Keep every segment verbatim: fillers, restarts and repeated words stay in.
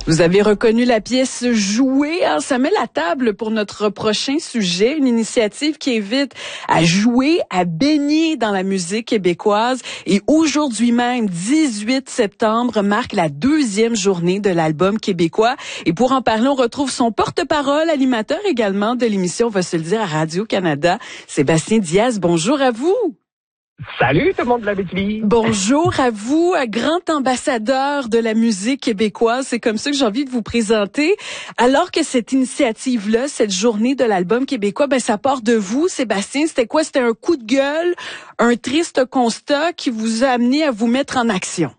Vous avez reconnu la pièce Jouer, hein? Ça met la table pour notre prochain sujet, une initiative qui invite à jouer, à baigner dans la musique québécoise. Et aujourd'hui même, dix-huit septembre, marque la deuxième journée de l'album québécois. Et pour en parler, on retrouve son porte-parole, animateur également de l'émission, on va se le dire, à Radio-Canada, Sébastien Diaz. Bonjour à vous. Salut tout le monde de la B T V. Bonjour à vous, grand ambassadeur de la musique québécoise. C'est comme ça que j'ai envie de vous présenter. Alors que cette initiative-là, cette journée de l'album québécois, ben ça part de vous, Sébastien. C'était quoi? C'était un coup de gueule, un triste constat qui vous a amené à vous mettre en action.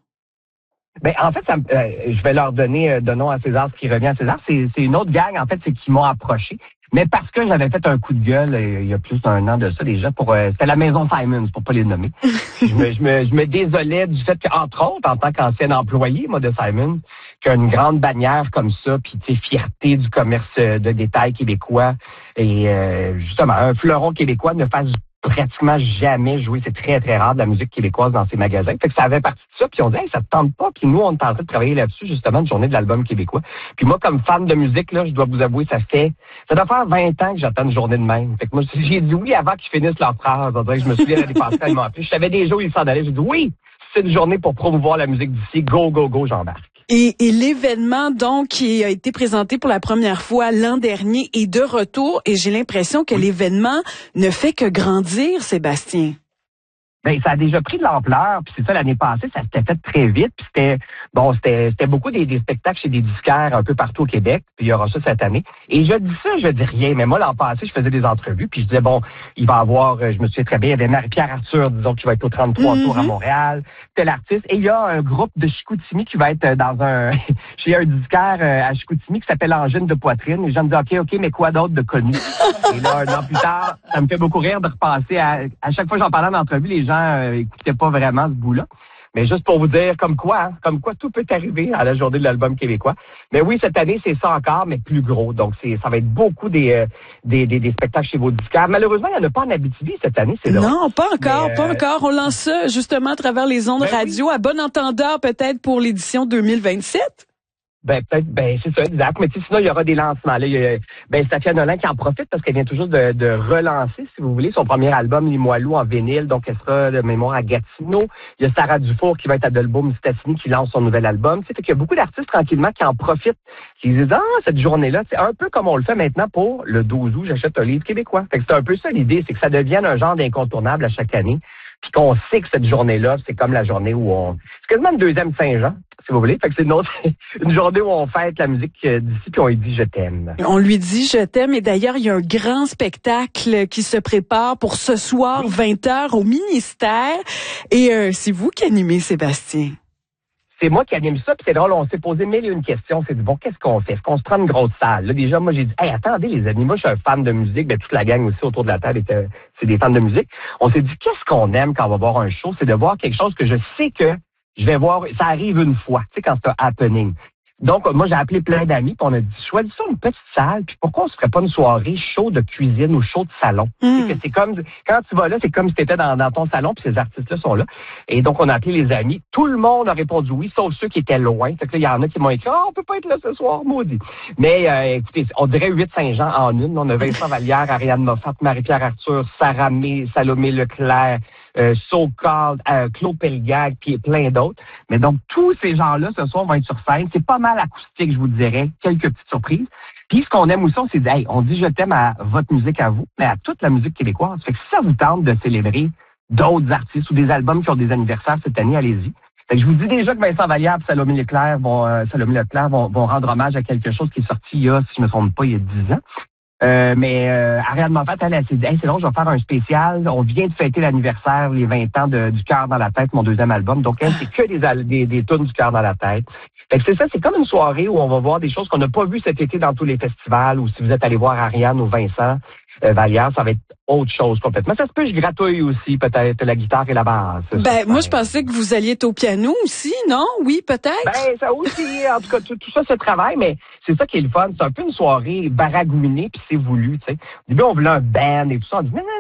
Ben en fait, ça, euh, je vais leur donner euh, donnons à César ce qui revient à César. C'est, c'est une autre gang, en fait, c'est qu'ils m'ont approché. Mais parce que j'avais fait un coup de gueule euh, il y a plus d'un an de ça déjà pour euh, c'était la maison Simons, pour pas les nommer. je, me, je, me, je me désolais du fait qu'entre autres, en tant qu'ancien employé, moi, de Simons, qu'une grande bannière comme ça, puis tu sais, fierté du commerce de détail québécois et euh, justement, un fleuron québécois ne fasse pratiquement jamais jouer. C'est très, très rare de la musique québécoise dans ces magasins. Fait que ça avait parti de ça, puis on dit hey, ça te tente pas, puis nous, on est en train de travailler là-dessus, justement, une journée de l'album québécois. Puis moi, comme fan de musique, là, je dois vous avouer, ça fait ça doit faire vingt ans que j'attends une journée de même. Fait que moi, j'ai dit oui avant qu'ils finissent leur phrase. On dirait que je me souviens l'année passée, ils m'ont appelé. Je savais déjà où ils s'en allaient. J'ai dit oui, c'est une journée pour promouvoir la musique d'ici. Go, go, go, j'embarque. Et, et l'événement, donc, qui a été présenté pour la première fois l'an dernier est de retour. Et j'ai l'impression que oui. l'événement ne fait que grandir, Sébastien. Ben, ça a déjà pris de l'ampleur, puis c'est ça, l'année passée, ça s'était fait très vite, puis c'était, bon, c'était, c'était beaucoup des, des spectacles chez des disquaires un peu partout au Québec, puis il y aura ça cette année. Et je dis ça, je dis rien, mais moi, l'an passé, je faisais des entrevues, puis je disais, bon, il va y avoir, je me souviens très bien, il y avait Marie-Pierre Arthur, disons, qui va être au trente-trois mm-hmm. tours à Montréal, tel artiste, et il y a un groupe de Chicoutimi qui va être dans un, chez un disquaire à Chicoutimi qui s'appelle Angine de poitrine, et les gens me disent, OK, OK, mais quoi d'autre de connu? Et là, un an plus tard, ça me fait beaucoup rire de repenser à, à chaque fois que j'en parlais en entrevue, les gens euh, écoutaient pas vraiment ce bout-là. Mais juste pour vous dire, comme quoi, hein, comme quoi tout peut arriver à la journée de l'album québécois. Mais oui, cette année, c'est ça encore, mais plus gros. Donc, c'est, ça va être beaucoup des, euh, des, des, des spectacles chez vos disquaires. Malheureusement, il n'y en a pas en Abitibi cette année, c'est là. Non, pas encore, mais, pas euh... encore. On lance ça justement à travers les ondes ben radio, oui. à bon entendeur peut-être pour l'édition deux mille vingt-sept. Ben, peut-être, ben, c'est ça, exact. Mais sinon, il y aura des lancements. Là, il y a, ben, Safia Nolin qui en profite parce qu'elle vient toujours de, de relancer, si vous voulez, son premier album, Limoilou, en vinyle. Donc, elle sera de mémoire à Gatineau. Il y a Sarah Dufour qui va être à Dolbeau-Mistassini qui lance son nouvel album. Tu sais, fait qu'il y a beaucoup d'artistes tranquillement qui en profitent, qui disent, ah, cette journée-là, c'est un peu comme on le fait maintenant pour le douze août, j'achète un livre québécois. Fait que c'est un peu ça l'idée, c'est que ça devienne un genre d'incontournable à chaque année. Puis qu'on sait que cette journée-là, c'est comme la journée où on... C'est quasiment une deuxième Saint-Jean, si vous voulez. Fait que c'est une autre... une journée où on fête la musique d'ici, puis on lui dit « je t'aime ». On lui dit « je t'aime » et d'ailleurs, il y a un grand spectacle qui se prépare pour ce soir, oui. vingt heures, au Ministère. Et euh, c'est vous qui animez, Sébastien. C'est moi qui anime ça, puis c'est drôle, on s'est posé mille et une questions. C'est dit, bon, qu'est-ce qu'on fait? Est-ce qu'on se prend une grosse salle? Là, déjà, moi, j'ai dit, hey, attendez, les amis, moi, je suis un fan de musique, ben, toute la gang aussi autour de la table était, c'est des fans de musique. On s'est dit, qu'est-ce qu'on aime quand on va voir un show? C'est de voir quelque chose que je sais que je vais voir, ça arrive une fois, tu sais, quand c'est un happening. Donc, moi, j'ai appelé plein d'amis, puis on a dit, choisissons une petite salle, puis pourquoi on se ferait pas une soirée show de cuisine ou show de salon? Mm. C'est, que c'est comme, quand tu vas là, c'est comme si tu étais dans, dans ton salon, puis ces artistes-là sont là. Et donc, on a appelé les amis. Tout le monde a répondu oui, sauf ceux qui étaient loin. Fait que là, il y en a qui m'ont écrit, oh, on peut pas être là ce soir, maudit. Mais, euh, écoutez, on dirait huit Saint-Jean en une. On a Vincent Vallière, Ariane Moffat, Marie-Pierre Arthur, Sarah May, Salomé Leclerc, Euh, So Called, euh, Claude Pelgag, puis plein d'autres. Mais donc, tous ces gens-là, ce soir, vont être sur scène. C'est pas mal acoustique, je vous dirais. Quelques petites surprises. Puis, ce qu'on aime aussi, on s'est dit, hey, on dit je t'aime à votre musique à vous, mais à toute la musique québécoise. Fait que si ça vous tente de célébrer d'autres artistes ou des albums qui ont des anniversaires cette année, allez-y. Fait que je vous dis déjà que Vincent Vallière et Salomé Leclerc vont, euh, Salomé Leclerc vont, vont rendre hommage à quelque chose qui est sorti il y a, si je me trompe pas, il y a dix ans. Euh, mais euh, Ariane Moffat, elle, elle s'est dit, hey, c'est long, je vais faire un spécial. On vient de fêter l'anniversaire, les vingt ans de, du Cœur dans la tête, mon deuxième album. Donc, elle, c'est que des, des, des tunes du Cœur dans la tête. Fait que c'est ça, c'est comme une soirée où on va voir des choses qu'on n'a pas vues cet été dans tous les festivals, ou si vous êtes allé voir Ariane ou Vincent euh, Vallière, ça va être autre chose complètement. Ça se peut, je gratouille aussi, peut-être, la guitare et la basse. Ben, moi, je pensais que vous alliez être au piano aussi, non? Oui, peut-être? Ben, ça aussi, en tout cas, tout, tout ça se travaille, mais c'est ça qui est le fun. C'est un peu une soirée baragouinée, puis c'est voulu, tu sais. Au début, on voulait un band et tout ça. On dit, non, non,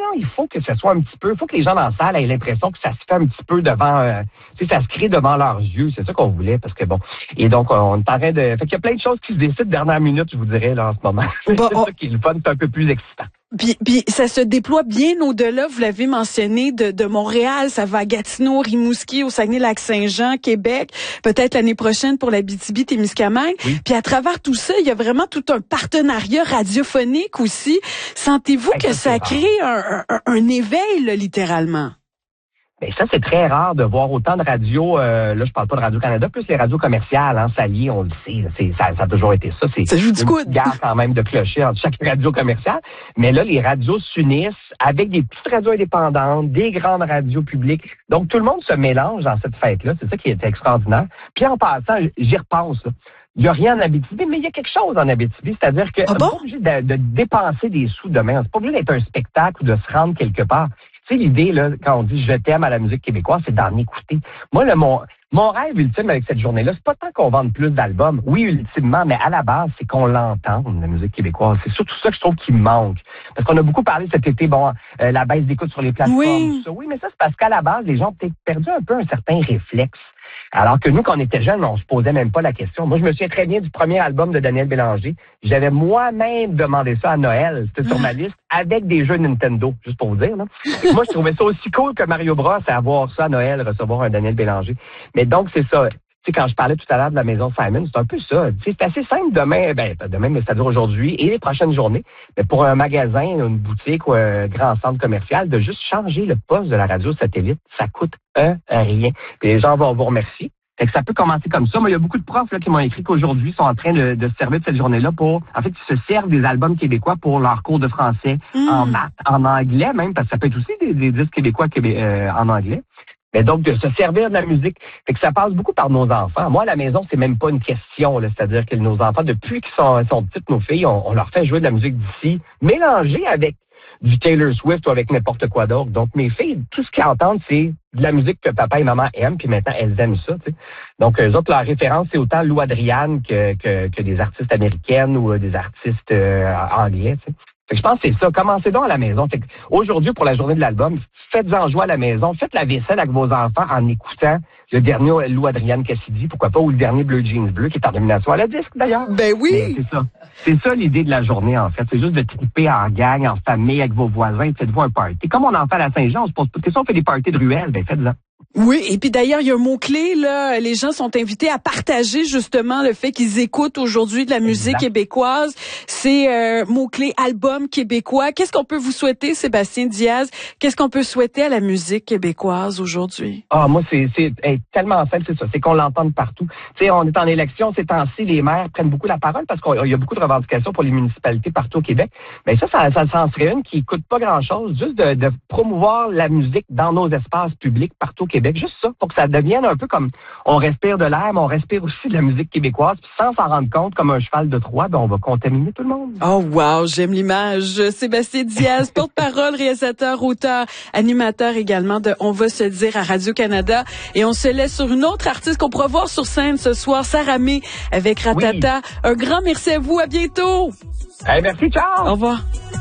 il faut que ce soit un petit peu, il faut que les gens dans la salle aient l'impression que ça se fait un petit peu devant, euh, tu sais, ça se crée devant leurs yeux. C'est ça qu'on voulait, parce que bon. Et donc, on est en train de, fait qu'il y a plein de choses qui se décident dernière minute, je vous dirais, là, en ce moment. Bon, c'est on... ça qui est le fun, c'est un peu plus excitant. Puis, puis ça se déploie bien au-delà, vous l'avez mentionné, de, de Montréal. Ça va à Gatineau, Rimouski, au Saguenay-Lac-Saint-Jean, Québec, peut-être l'année prochaine pour l'Abitibi-Témiscamingue. Oui. Puis à travers tout ça, il y a vraiment tout un partenariat radiophonique aussi. Sentez-vous hey, que ça, ça crée un, un, un éveil, là, littéralement? Ben ça, c'est très rare de voir autant de radios, euh, là, je parle pas de Radio-Canada, plus les radios commerciales, hein, Salier, on le sait, c'est, ça, ça a toujours été ça. C'est ça joue du coup. Une guerre quand même de clocher entre chaque radio commerciale. Mais là, les radios s'unissent avec des petites radios indépendantes, des grandes radios publiques. Donc, tout le monde se mélange dans cette fête-là. C'est ça qui est extraordinaire. Puis en passant, j'y repense, là. Il n'y a rien en Abitibi, mais il y a quelque chose en Abitibi. C'est-à-dire que ah bon? on n'est pas obligé de, de dépenser des sous demain. C'est pas obligé d'être un spectacle ou de se rendre quelque part. Tu sais, l'idée, là, quand on dit « je t'aime » à la musique québécoise, c'est d'en écouter. Moi, là, mon, mon rêve ultime avec cette journée-là, c'est pas tant qu'on vende plus d'albums. Oui, ultimement, mais à la base, c'est qu'on l'entende, la musique québécoise. C'est surtout ça que je trouve qui me manque. Parce qu'on a beaucoup parlé cet été, bon, euh, la baisse d'écoute sur les plateformes. Oui. Tout ça. Oui, mais ça, c'est parce qu'à la base, les gens ont peut-être perdu un peu un certain réflexe. Alors que nous, quand on était jeunes, on se posait même pas la question. Moi, je me souviens très bien du premier album de Daniel Bélanger. J'avais moi-même demandé ça à Noël. C'était sur ma liste avec des jeux Nintendo, juste pour vous dire. Là. Moi, je trouvais ça aussi cool que Mario Bros à avoir ça à Noël, recevoir un Daniel Bélanger. Mais donc, c'est ça. Tu sais, quand je parlais tout à l'heure de la maison Simon, c'est un peu ça. Tu sais, c'est assez simple demain, ben, demain, mais c'est-à-dire aujourd'hui et les prochaines journées, mais pour un magasin, une boutique ou un grand centre commercial, de juste changer le poste de la radio satellite, ça coûte un rien. Puis les gens vont vous remercier. Fait que ça peut commencer comme ça. Moi, il y a beaucoup de profs là, qui m'ont écrit qu'aujourd'hui, sont en train de, de se servir de cette journée-là pour, en fait, ils se servent des albums québécois pour leurs cours de français mmh. en maths, en anglais même, parce que ça peut être aussi des, des disques québécois québé, euh, en anglais. Mais donc, de se servir de la musique. Fait que ça passe beaucoup par nos enfants. Moi, à la maison, c'est même pas une question, là. C'est-à-dire que nos enfants, depuis qu'ils sont, sont petites, nos filles, on, on leur fait jouer de la musique d'ici, mélangée avec du Taylor Swift ou avec n'importe quoi d'autre. Donc, mes filles, tout ce qu'elles entendent, c'est de la musique que papa et maman aiment, puis maintenant, elles aiment ça, tu sais. Donc, eux autres, leur référence, c'est autant Lou Adriane que, que, que des artistes américaines ou euh, des artistes euh, anglais, tu sais. Fait que je pense que c'est ça. Commencez donc à la maison. Fait que aujourd'hui, pour la journée de l'album, faites-en jouer à la maison. Faites la vaisselle avec vos enfants en écoutant le dernier Lou Adriane Cassidy, pourquoi pas, ou le dernier Bleu Jeans Bleu, qui est en nomination à la disque, d'ailleurs. Ben oui! Mais c'est ça. C'est ça l'idée de la journée, en fait. C'est juste de triper en gang, en famille, avec vos voisins. Faites-vous un party. Comme on en fait à la Saint-Jean, on se pose pas de questions, on fait des parties de ruelles, ben faites-en. Oui, et puis d'ailleurs, il y a un mot-clé, là. Les gens sont invités à partager justement le fait qu'ils écoutent aujourd'hui de la musique exact. Québécoise. C'est euh, mot-clé album québécois. Qu'est-ce qu'on peut vous souhaiter, Sébastien Diaz? Qu'est-ce qu'on peut souhaiter à la musique québécoise aujourd'hui? Ah, moi, c'est, c'est hey, tellement simple, c'est ça. C'est qu'on l'entende partout. Tu sais, on est en élection, ces temps-ci, les maires prennent beaucoup la parole parce qu'il y a beaucoup de revendications pour les municipalités partout au Québec. Mais ça, ça, ça, ça en serait une qui coûte pas grand-chose, juste de, de promouvoir la musique dans nos espaces publics partout au Québec. Juste ça, pour que ça devienne un peu comme on respire de l'air, mais on respire aussi de la musique québécoise. Puis sans s'en rendre compte, comme un cheval de Troie, ben on va contaminer tout le monde. Oh wow, j'aime l'image. Sébastien Diaz, porte-parole, réalisateur, auteur, animateur également de On va se dire à Radio-Canada. Et on se laisse sur une autre artiste qu'on pourra voir sur scène ce soir, Sarah May avec Ratata. Oui. Un grand merci à vous. À bientôt. Hey, merci, ciao. Au revoir.